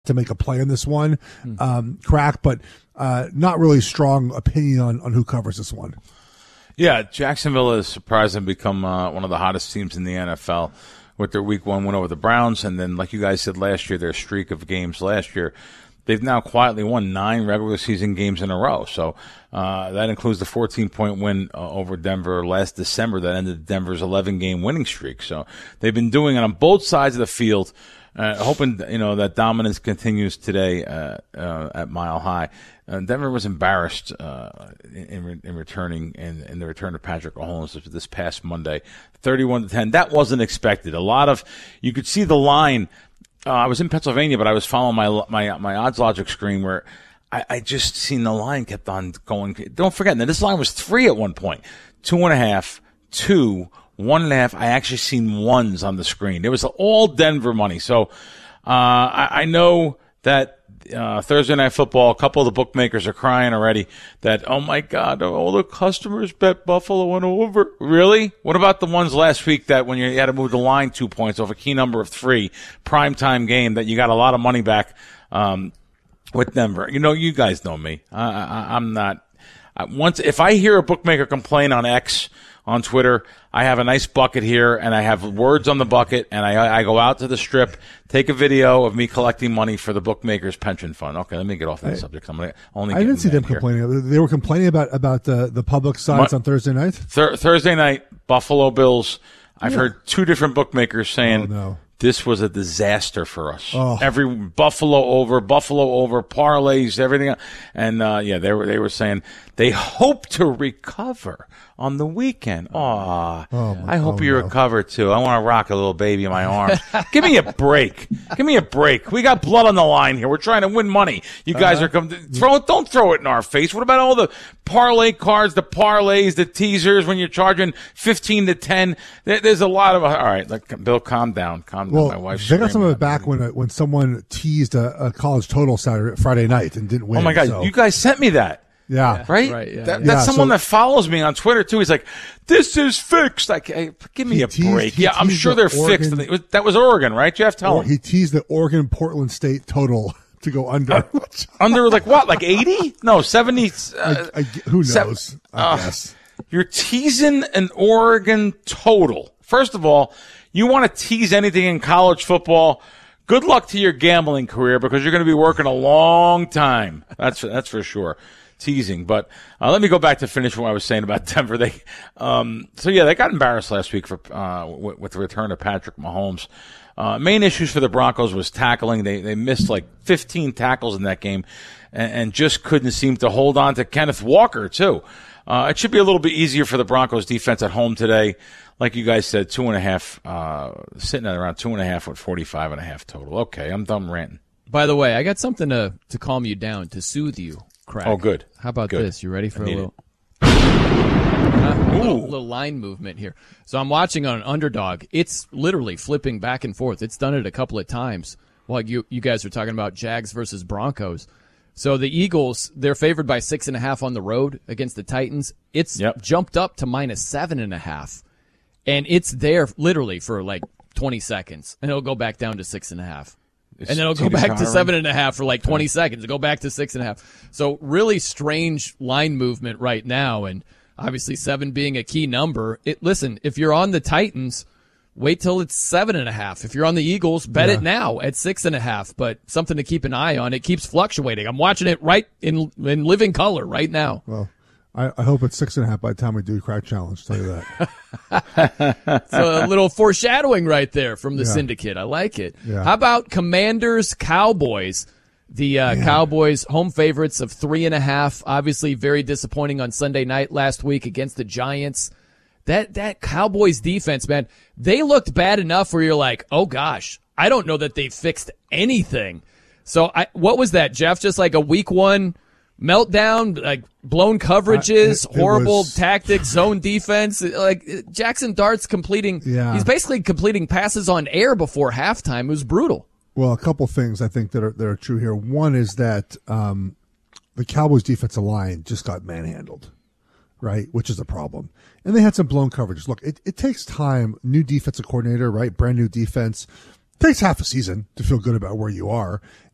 to make a play on this one, Crack, but not really strong opinion on who covers this one. Yeah, Jacksonville has surprisingly become one of the hottest teams in the NFL with their Week 1 win over the Browns. And then, like you guys said last year, their streak of games last year, they've now quietly won 9 regular season games in a row. So that includes the 14-point win over Denver last December that ended Denver's 11-game winning streak. So they've been doing it on both sides of the field. Hoping that dominance continues today at Mile High. Denver was embarrassed in returning in the return of Patrick Mahomes this past Monday, 31-10. That wasn't expected. You could see the line. I was in Pennsylvania, but I was following my Odds Logic screen where I just seen the line kept on going. Don't forget, now this line was 3 at one point, 2.5, 2. 1.5. I actually seen ones on the screen. It was all Denver money. So I know that Thursday Night Football, a couple of the bookmakers are crying already that, oh, my God, all the customers bet Buffalo went over. Really? What about the ones last week that when you had to move the line 2 points off a key number of 3, primetime game, that you got a lot of money back with Denver? You guys know me. I'm not. If I hear a bookmaker complain on X, on Twitter, I have a nice bucket here, and I have words on the bucket, and I go out to the strip, take a video of me collecting money for the bookmakers' pension fund. Okay, let me get off that subject. I didn't see them complaining. They were complaining about the public sides on Thursday night? Thursday night, Buffalo Bills. I've heard 2 different bookmakers saying this was a disaster for us. Every Buffalo over, parlays, everything. And, they were saying they hope to recover on the weekend. I hope you recover too. I want to rock a little baby in my arms. Give me a break. We got blood on the line here. We're trying to win money. You guys are don't throw it in our face. What about all the parlay cards, the parlays, the teasers when you're charging 15-10? There's a lot of, all right, Bill, calm down. Well, my wife's they got some of it back when someone teased a college total Friday night and didn't win. Oh my God, so. You guys sent me that. Yeah. Right? Yeah. That's someone that follows me on Twitter, too. He's like, this is fixed. Like, hey, give me a break. Yeah, I'm sure they're fixed. That was Oregon, right, Jeff? Tell him. He teased the Oregon-Portland State total to go under. Under, what, 80? No, 70. Who knows, I guess. You're teasing an Oregon total. First of all, you want to tease anything in college football, good luck to your gambling career because you're going to be working a long time. That's for sure. Teasing, but let me go back to finish what I was saying about Denver. They got embarrassed last week with the return of Patrick Mahomes. Main issues for the Broncos was tackling. They missed 15 tackles in that game, and just couldn't seem to hold on to Kenneth Walker too. It should be a little bit easier for the Broncos defense at home today. Like you guys said, 2.5, sitting at around 2.5 with 45.5 total. Okay, I'm done ranting. By the way, I got something to calm you down, to soothe you. Crack. Oh, good. How about this? You ready for a little line movement here? So I'm watching on an Underdog. It's literally flipping back and forth. It's done it a couple of times. Well, you guys were talking about Jags versus Broncos. So the Eagles, they're favored by 6.5 on the road against the Titans. It's jumped up to -7.5. And it's there literally for 20 seconds. And it'll go back down to 6.5. And then it'll go back to 7.5 for 20 seconds. It'll go back to 6.5. So really strange line movement right now. And obviously 7 being a key number. Listen, if you're on the Titans, wait till it's 7.5. If you're on the Eagles, bet it now at 6.5. But something to keep an eye on. It keeps fluctuating. I'm watching it right in living color right now. Well, I hope it's 6.5 by the time we do Crack Challenge. Tell you that. So a little foreshadowing right there from the syndicate. I like it. Yeah. How about Commanders Cowboys? The Cowboys home favorites of 3.5. Obviously very disappointing on Sunday night last week against the Giants. That Cowboys defense, man, they looked bad enough where you're like, oh gosh, I don't know that they fixed anything. So what was that, Jeff? Just like a week 1 meltdown, blown coverages, horrible tactics, zone defense. Jackson Dart's completing. Yeah. He's basically completing passes on air before halftime. It was brutal. Well, a couple things I think that are true here. One is that the Cowboys' defensive line just got manhandled, right? Which is a problem. And they had some blown coverages. Look, it takes time. New defensive coordinator, right? Brand new defense. Takes half a season to feel good about where you are.